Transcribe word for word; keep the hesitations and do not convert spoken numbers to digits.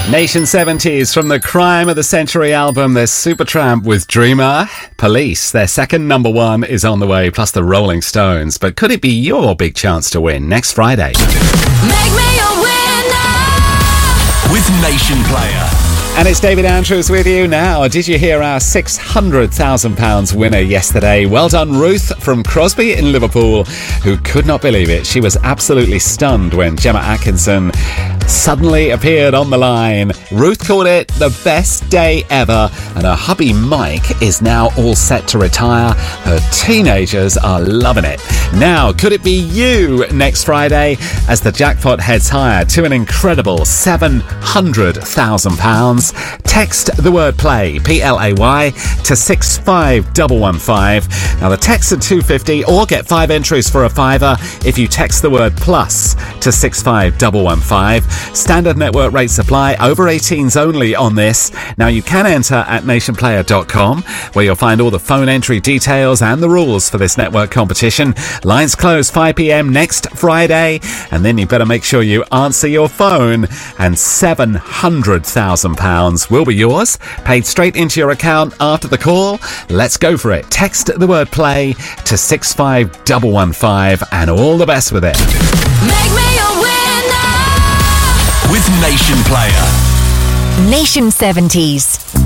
Nation seventies from the Crime of the Century album. There's Supertramp with Dreamer. Police, their second number one, is on the way, plus the Rolling Stones. But could it be your big chance to win next Friday? Make me a winner with Nation Player. And it's David Andrews with you now. Did you hear our six hundred thousand pounds winner yesterday? Well done, Ruth from Crosby in Liverpool, who could not believe it. She was absolutely stunned when Gemma Atkinson suddenly appeared on the line. Ruth called it the best day ever, and her hubby Mike is now all set to retire. Her teenagers are loving it. Now, could it be you next Friday as the jackpot heads higher to an incredible seven hundred thousand pounds? Text the word play, P L A Y, to six five one one five. Now, the texts are two fifty, or get five entries for a fiver if you text the word plus to six five one one five. Standard network rates apply. Over eighteens only on this. Now, you can enter at nation player dot com, where you'll find all the phone entry details and the rules for this network competition. Lines close five p.m. next Friday, and then you better make sure you answer your phone, and seven hundred thousand pounds will be yours, paid straight into your account after the call. Let's go for it. Text the word play to six five one one five, and all the best with it. Make me a winner with Nation Player. Nation seventies.